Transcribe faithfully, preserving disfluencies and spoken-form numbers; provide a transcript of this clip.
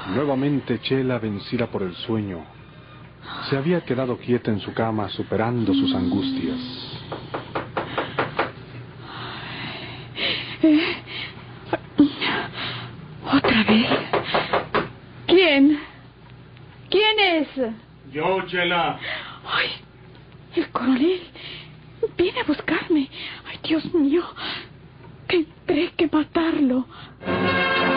Nuevamente Chela, vencida por el sueño, se había quedado quieta en su cama, superando sus angustias. Eh, ¿Otra vez? ¿Quién? ¿Quién es? Yo, Chela. Ay, el coronel viene a buscarme. Ay, Dios mío, tendré que matarlo.